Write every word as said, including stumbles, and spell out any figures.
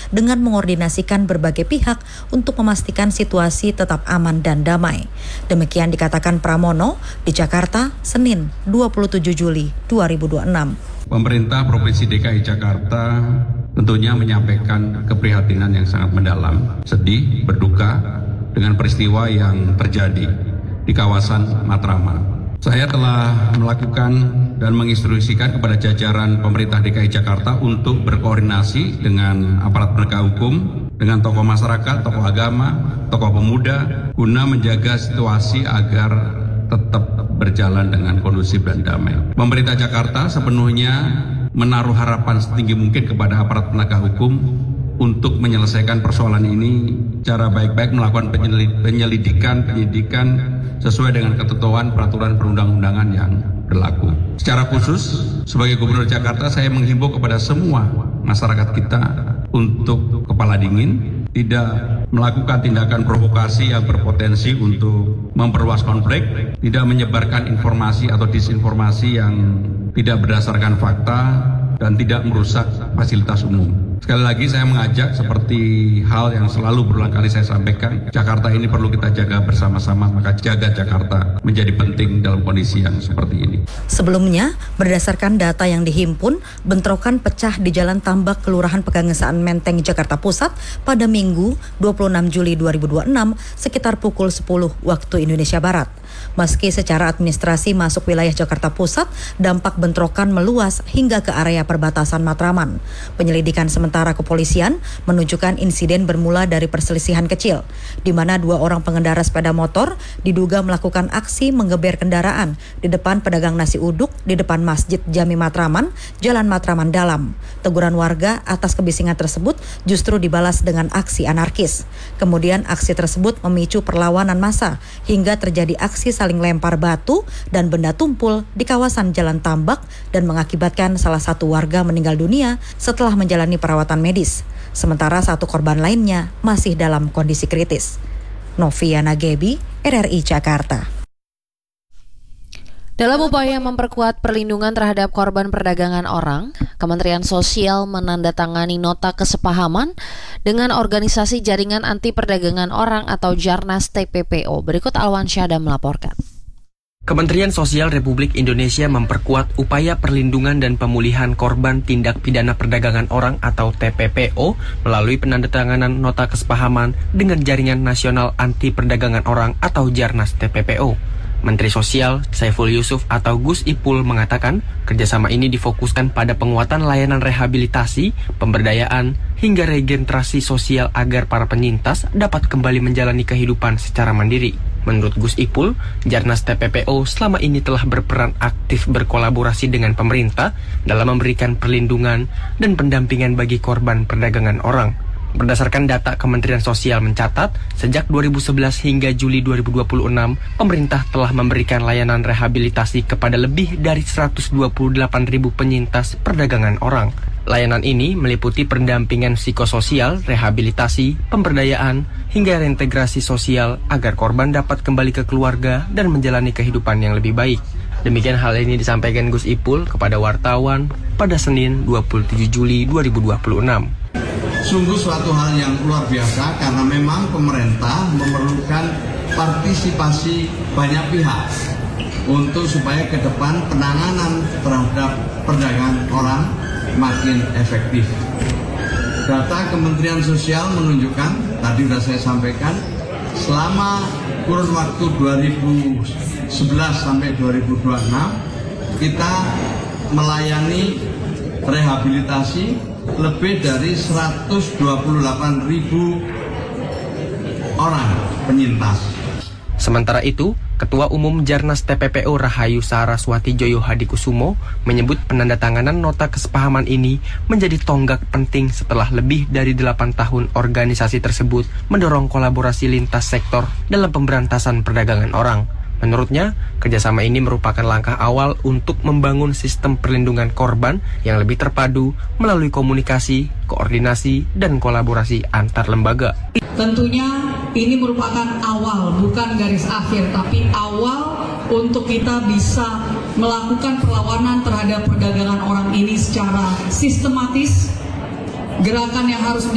dengan mengordinasikan berbagai pihak untuk memastikan situasi tetap aman dan damai. Demikian dikatakan Pramono di Jakarta, Senin dua puluh tujuh Juli dua ribu dua puluh enam. Pemerintah Provinsi D K I Jakarta tentunya menyampaikan keprihatinan yang sangat mendalam, sedih, berduka dengan peristiwa yang terjadi di kawasan Matraman. Saya telah melakukan dan menginstruksikan kepada jajaran pemerintah D K I Jakarta untuk berkoordinasi dengan aparat penegak hukum, dengan tokoh masyarakat, tokoh agama, tokoh pemuda, guna menjaga situasi agar tetap berjalan dengan kondusif dan damai. Pemerintah Jakarta sepenuhnya menaruh harapan setinggi mungkin kepada aparat penegak hukum untuk menyelesaikan persoalan ini secara baik-baik, melakukan penyelidikan, penyidikan sesuai dengan ketentuan peraturan perundang-undangan yang berlaku. Secara khusus, sebagai Gubernur Jakarta, saya menghimbau kepada semua masyarakat kita untuk kepala dingin, tidak melakukan tindakan provokasi yang berpotensi untuk memperluas konflik, tidak menyebarkan informasi atau disinformasi yang tidak berdasarkan fakta, dan tidak merusak fasilitas umum. Sekali lagi saya mengajak, seperti hal yang selalu berulang kali saya sampaikan, Jakarta ini perlu kita jaga bersama-sama, maka jaga Jakarta menjadi penting dalam kondisi yang seperti ini. Sebelumnya, berdasarkan data yang dihimpun, bentrokan pecah di Jalan Tambak, Kelurahan Pegangsaan Menteng, Jakarta Pusat pada Minggu dua puluh enam Juli dua ribu dua puluh enam sekitar pukul sepuluh waktu Indonesia Barat. Meski secara administrasi masuk wilayah Jakarta Pusat, dampak bentrokan meluas hingga ke area perbatasan Matraman. Penyelidikan sementara kepolisian menunjukkan insiden bermula dari perselisihan kecil, di mana dua orang pengendara sepeda motor diduga melakukan aksi menggeber kendaraan di depan pedagang nasi uduk di depan Masjid Jami Matraman, Jalan Matraman Dalam. Teguran warga atas kebisingan tersebut justru dibalas dengan aksi anarkis. Kemudian aksi tersebut memicu perlawanan massa hingga terjadi aksi saling lempar batu dan benda tumpul di kawasan Jalan Tambak dan mengakibatkan salah satu warga meninggal dunia setelah menjalani perawatan medis. Sementara satu korban lainnya masih dalam kondisi kritis. Noviana Gebi, R R I Jakarta. Dalam upaya memperkuat perlindungan terhadap korban perdagangan orang, Kementerian Sosial menandatangani nota kesepahaman dengan Organisasi Jaringan Anti Perdagangan Orang atau Jarnas T P P O. Berikut Alwan Syahda melaporkan. Kementerian Sosial Republik Indonesia memperkuat upaya perlindungan dan pemulihan korban tindak pidana perdagangan orang atau T P P O melalui penandatanganan nota kesepahaman dengan Jaringan Nasional Anti Perdagangan Orang atau Jarnas T P P O. Menteri Sosial Saiful Yusuf atau Gus Ipul mengatakan kerjasama ini difokuskan pada penguatan layanan rehabilitasi, pemberdayaan, hingga regenerasi sosial agar para penyintas dapat kembali menjalani kehidupan secara mandiri. Menurut Gus Ipul, Jarnas T P P O selama ini telah berperan aktif berkolaborasi dengan pemerintah dalam memberikan perlindungan dan pendampingan bagi korban perdagangan orang. Berdasarkan data Kementerian Sosial mencatat, sejak dua ribu sebelas hingga Juli dua ribu dua puluh enam, pemerintah telah memberikan layanan rehabilitasi kepada lebih dari seratus dua puluh delapan ribu penyintas perdagangan orang. Layanan ini meliputi pendampingan psikososial, rehabilitasi, pemberdayaan, hingga reintegrasi sosial agar korban dapat kembali ke keluarga dan menjalani kehidupan yang lebih baik. Demikian hal ini disampaikan Gus Ipul kepada wartawan pada Senin dua puluh tujuh Juli dua ribu dua puluh enam. Sungguh suatu hal yang luar biasa karena memang pemerintah memerlukan partisipasi banyak pihak untuk supaya ke depan penanganan terhadap perdagangan orang makin efektif. Data Kementerian Sosial menunjukkan, tadi sudah saya sampaikan, selama kurun waktu dua ribu sebelas sampai dua ribu dua puluh enam kita melayani rehabilitasi lebih dari seratus dua puluh delapan ribu orang penyintas. Sementara itu, Ketua Umum Jarnas T P P O Rahayu Saraswati Joyo Hadikusumo menyebut penandatanganan nota kesepahaman ini menjadi tonggak penting setelah lebih dari delapan tahun organisasi tersebut mendorong kolaborasi lintas sektor dalam pemberantasan perdagangan orang. Menurutnya, kerjasama ini merupakan langkah awal untuk membangun sistem perlindungan korban yang lebih terpadu melalui komunikasi, koordinasi, dan kolaborasi antar lembaga. Tentunya ini merupakan awal, bukan garis akhir, tapi awal untuk kita bisa melakukan perlawanan terhadap perdagangan orang ini secara sistematis. Gerakan yang harus